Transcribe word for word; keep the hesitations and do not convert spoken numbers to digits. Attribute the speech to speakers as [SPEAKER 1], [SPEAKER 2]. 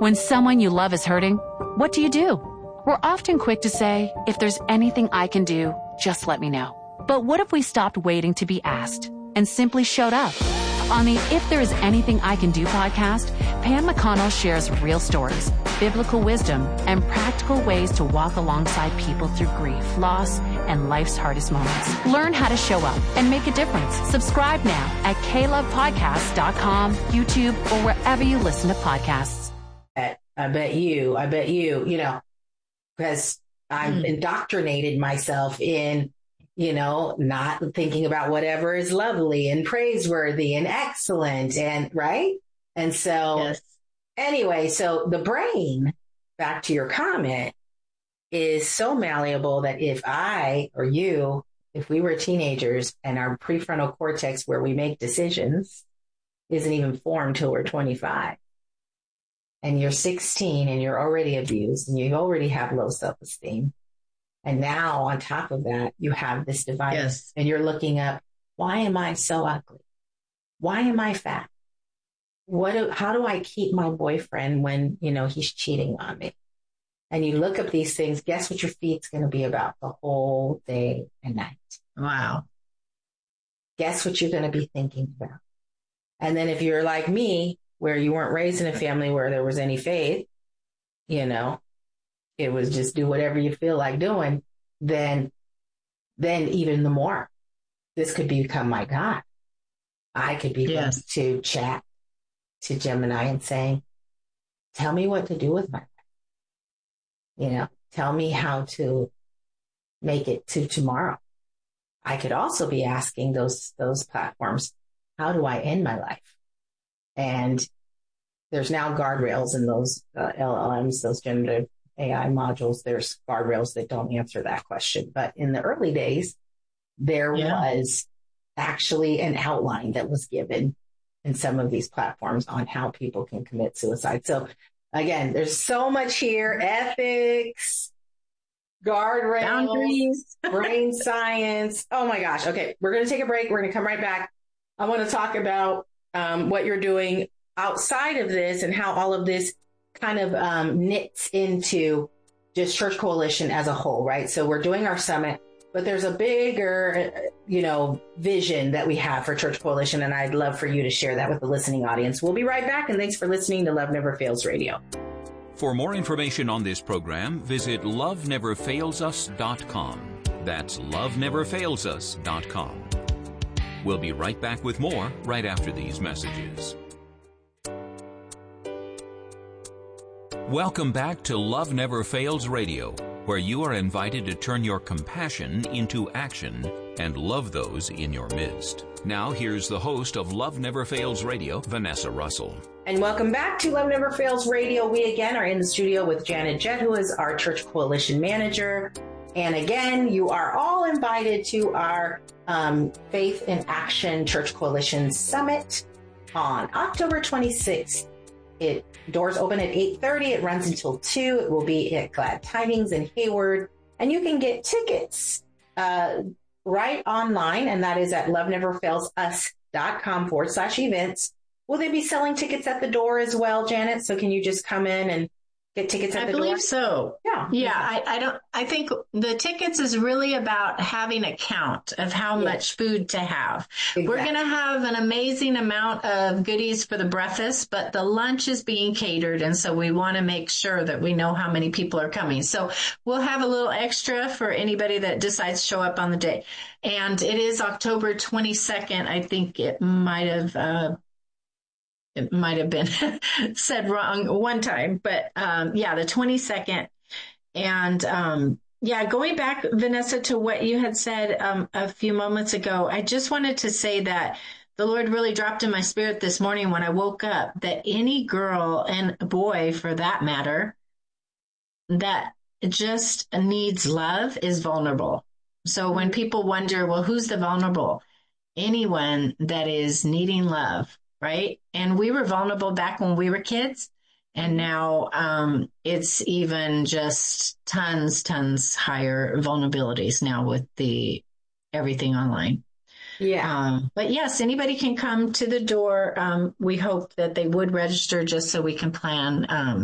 [SPEAKER 1] When someone you love is hurting, what do you do? We're often quick to say, if there's anything I can do, just let me know. But what if we stopped waiting to be asked and simply showed up? On the If There Is Anything I Can Do podcast, Pam McConnell shares real stories, biblical wisdom, and practical ways to walk alongside people through grief, loss, and life's hardest moments. Learn how to show up and make a difference. Subscribe now at k love podcast dot com, YouTube, or wherever you listen to podcasts.
[SPEAKER 2] I bet you, I bet you, you know, because I've mm. indoctrinated myself in, you know, not thinking about whatever is lovely and praiseworthy and excellent and right. And so yes. Anyway, so the brain, back to your comment, is so malleable that if I or you, if we were teenagers and our prefrontal cortex where we make decisions isn't even formed till we're twenty-five and you're sixteen and you're already abused and you already have low self-esteem. And now on top of that, you have this device yes. and you're looking up, why am I so ugly? Why am I fat? What? Do, how do I keep my boyfriend when, you know, he's cheating on me? And you look up these things, guess what your feed's going to be about the whole day and night?
[SPEAKER 3] Wow.
[SPEAKER 2] Guess what you're going to be thinking about? And then if you're like me, where you weren't raised in a family where there was any faith, you know, it was just do whatever you feel like doing, then, then even the more, this could become my God. I could be yes. to chat to Gemini and saying, tell me what to do with my life. You know, tell me how to make it to tomorrow. I could also be asking those, those platforms, how do I end my life? And there's now guardrails in those uh, L L Ms, those generative A I modules. There's guardrails that don't answer that question. But in the early days, there yeah. was actually an outline that was given in some of these platforms on how people can commit suicide. So again, there's so much here, ethics, guardrails, boundaries, brain science. Oh my gosh. Okay. We're going to take a break. We're going to come right back. I want to talk about um, what you're doing outside of this and how all of this kind of um, knits into just Church Coalition as a whole, right? So we're doing our summit, but there's a bigger, you know, vision that we have for Church Coalition. And I'd love for you to share that with the listening audience. We'll be right back. And thanks for listening to Love Never Fails Radio.
[SPEAKER 4] For more information on this program, visit love never fails us dot com. That's love never fails us dot com. We'll be right back with more right after these messages. Welcome back to Love Never Fails Radio, where you are invited to turn your compassion into action and love those in your midst. Now, here's the host of Love Never Fails Radio, Vanessa Russell.
[SPEAKER 2] And welcome back to Love Never Fails Radio. We again are in the studio with Janet Jett, who is our Church Coalition Manager. And again, you are all invited to our um, Faith in Action Church Coalition Summit on October twenty-sixth. It doors open at eight thirty. It runs until two. It will be at Glad Tidings in Hayward. And you can get tickets uh, right online, and that is at love never fails us dot com forward slash events. Will they be selling tickets at the door as well, Janet? So can you just come in and get tickets at
[SPEAKER 3] I
[SPEAKER 2] the door?
[SPEAKER 3] I believe so.
[SPEAKER 2] Yeah.
[SPEAKER 3] Yeah. I, I don't, I think the tickets is really about having a count of how yeah. much food to have. Exactly. We're going to have an amazing amount of goodies for the breakfast, but the lunch is being catered. And so we want to make sure that we know how many people are coming. So we'll have a little extra for anybody that decides to show up on the day. And it is October twenty-second. I think it might have, uh, It might have been said wrong one time, but um, yeah, the twenty-second. And um, yeah, going back, Vanessa, to what you had said um, a few moments ago, I just wanted to say that the Lord really dropped in my spirit this morning when I woke up that any girl and boy, for that matter, that just needs love is vulnerable. So when people wonder, well, who's the vulnerable? Anyone that is needing love. Right. And we were vulnerable back when we were kids. And now um, it's even just tons, tons higher vulnerabilities now with the everything online.
[SPEAKER 2] Yeah.
[SPEAKER 3] Um, but yes, anybody can come to the door. Um, we hope that they would register just so we can plan um,